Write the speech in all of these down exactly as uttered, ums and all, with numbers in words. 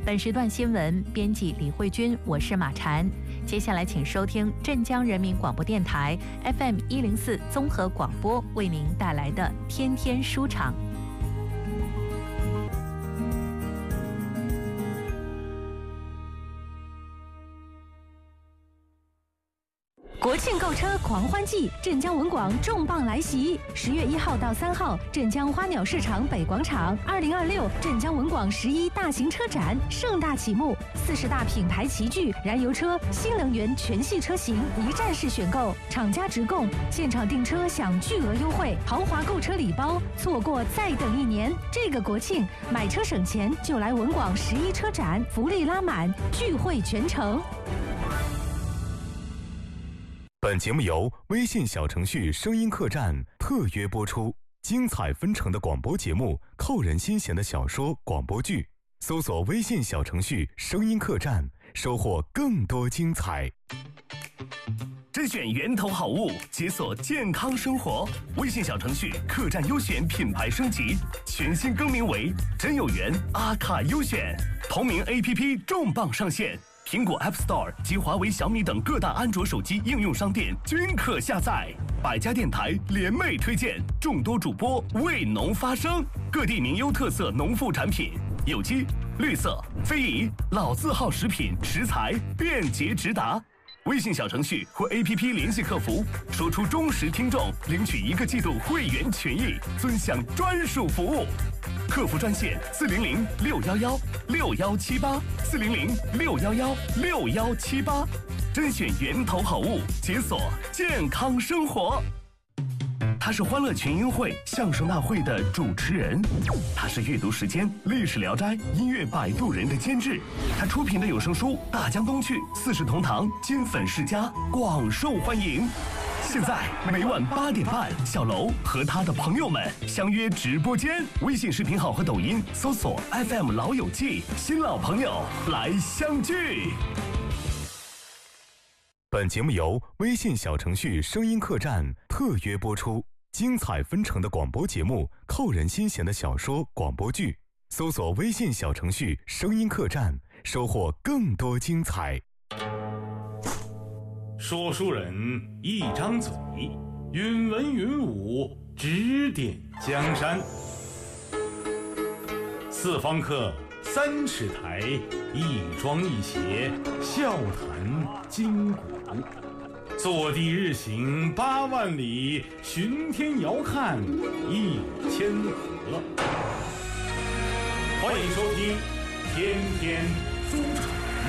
本时段新闻编辑李慧君，我是马婵。接下来请收听镇江人民广播电台 F M 一零四综合广播为您带来的天天书场。 国庆购车狂欢季，镇江文广重磅来袭！十月一号到三号，镇江花鸟市场北广场，二零二六镇江文广十一大型车展盛大启幕，四十大品牌齐聚，燃油车、新能源全系车型一站式选购，厂家直供，现场订车享巨额优惠，豪华购车礼包，错过再等一年。这个国庆买车省钱就来文广十一车展，福利拉满，聚会全城。 本节目由微信小程序声音客栈特约播出，精彩纷呈的广播节目，扣人心弦的小说广播剧，搜索微信小程序声音客栈，收获更多精彩。 甄选源头好物，解锁健康生活。微信小程序客栈优选品牌升级，全新更名为真有缘阿卡优选，同名 A P P 重磅上线。苹果 App Store 及华为、小米等各大安卓手机应用商店均可下载。百家电台联袂推荐，众多主播为农发声，各地名优特色农副产品，有机、绿色、非遗、老字号食品食材便捷直达。微信小程序或 A P P 联系客服，说出忠实听众，领取一个季度会员权益，尊享专属服务。客服专线四零零六幺幺六幺七八四零零六幺幺六幺七八，甄选源头好物，解锁健康生活。他是欢乐群英会相声大会的主持人，他是阅读时间、历史聊斋、音乐摆渡人的监制，他出品的有声书《大江东去》《四世同堂》金粉世家广受欢迎。现在每晚八点半，小楼和他的朋友们相约直播间，微信视频号和抖音搜索 F M 老友记，新老朋友来相聚。 本节目由微信小程序声音客栈特约播出，精彩纷呈的广播节目，扣人心弦的小说广播剧，搜索微信小程序声音客栈，收获更多精彩。 说书人一张嘴，云文云武，指点江山。四方客，三尺台，一庄一谐，笑谈今古。坐地日行八万里，巡天遥看一千河。欢迎收听天天书场。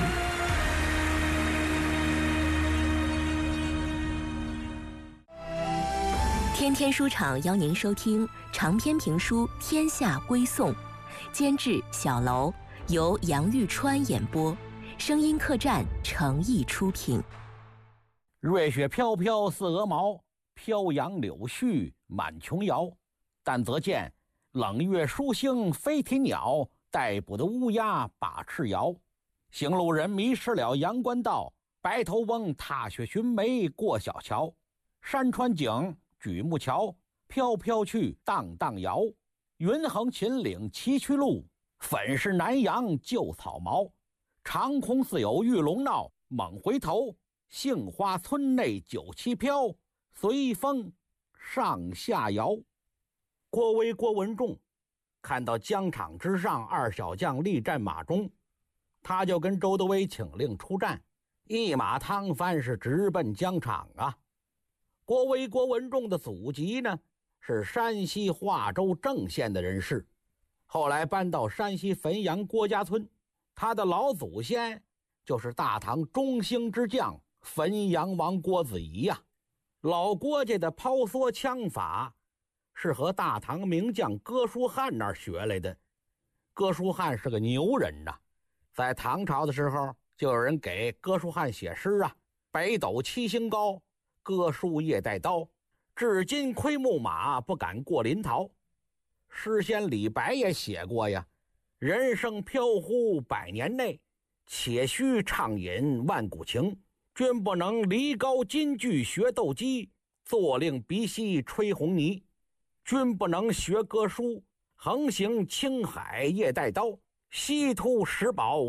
天天书场邀您收听长篇评书《天下归颂》，监制小楼，由杨玉川演播，声音客栈诚意出品。 瑞雪飘飘似鹅毛，飘杨柳絮满琼瑶。但则见冷月疏星飞啼鸟，逮捕的乌鸦把翅摇。行路人迷失了阳关道，白头翁踏雪寻梅过小桥。山川景，举目瞧，飘飘去，荡荡摇。云横秦岭崎岖路，粉饰南阳旧草茅。长空似有玉龙闹，猛回头，杏花村内酒旗飘，随风上下摇。郭威、郭文仲看到疆场之上二小将力战马中，他就跟周德威请令出战，一马趟翻是直奔疆场啊。郭威、郭文仲的祖籍呢是山西华州郑县的人士，后来搬到山西汾阳郭家村，他的老祖先就是大唐中兴之将汾阳王郭子仪呀、啊。老郭家的抛梭枪法是和大唐名将哥舒翰那儿学来的。哥舒翰是个牛人呐、啊，在唐朝的时候就有人给哥舒翰写诗啊，北斗七星高，哥舒夜带刀，至今窥牧马，不敢过临洮。诗仙李白也写过呀，人生飘忽百年内，且须畅饮万古情。君不能离高金句学斗鸡，坐令鼻息吹红泥。君不能学歌书，横行青海夜带刀。西突石宝